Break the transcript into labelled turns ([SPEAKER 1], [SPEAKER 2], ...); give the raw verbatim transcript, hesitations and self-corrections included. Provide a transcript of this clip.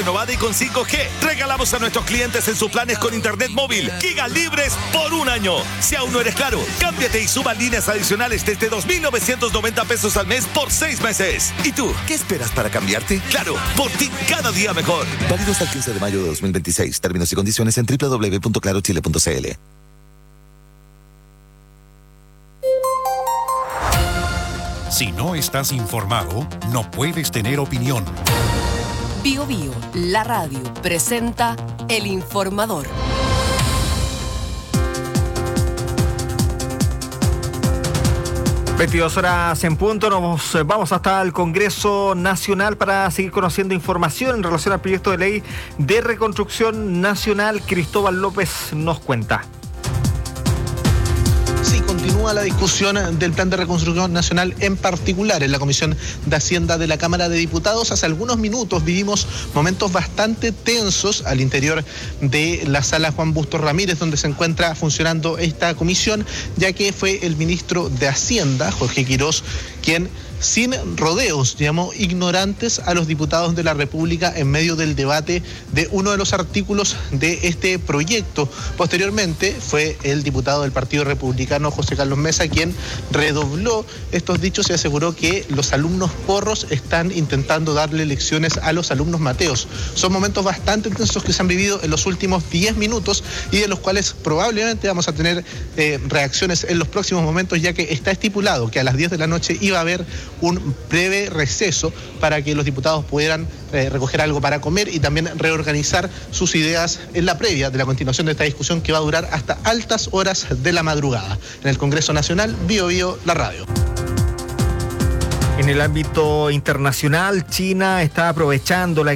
[SPEAKER 1] renovada y con cinco G. Regalamos a nuestros clientes en sus planes con internet móvil gigas libres por un año. Si aún no eres Claro, cámbiate y suba líneas adicionales desde dos mil novecientos noventa pesos al mes por seis meses. ¿Y tú, qué esperas para cambiarte? Claro, por ti cada día mejor. Válido hasta el quince de mayo de dos mil veintiséis. Términos y condiciones en doble u doble u doble u punto claro chile punto c l.
[SPEAKER 2] Si no estás informado, no puedes tener opinión.
[SPEAKER 3] Bio Bio, la radio, presenta El Informador.
[SPEAKER 4] veintidós horas en punto, nos vamos hasta el Congreso Nacional para seguir conociendo información en relación al proyecto de ley de reconstrucción nacional. Cristóbal López nos cuenta.
[SPEAKER 5] Sí, continúa la discusión del plan de reconstrucción nacional, en particular en la Comisión de Hacienda de la Cámara de Diputados. Hace algunos minutos vivimos momentos bastante tensos al interior de la sala Juan Bustos Ramírez, donde se encuentra funcionando esta comisión, ya que fue el ministro de Hacienda, Jorge Quirós, quien sin rodeos llamó ignorantes a los diputados de la República en medio del debate de uno de los artículos de este proyecto. Posteriormente fue el diputado del Partido Republicano, José Carlos Mesa, quien redobló estos dichos y aseguró que los alumnos porros están intentando darle lecciones a los alumnos mateos. Son momentos bastante intensos que se han vivido en los últimos diez minutos y de los cuales probablemente vamos a tener eh, reacciones en los próximos momentos, ya que está estipulado que a las diez de la noche iba a haber un breve receso para que los diputados pudieran eh, recoger algo para comer y también reorganizar sus ideas en la previa de la continuación de esta discusión, que va a durar hasta altas horas de la madrugada. En el Congreso Nacional, Bio Bio, la radio.
[SPEAKER 4] En el ámbito internacional, China está aprovechando la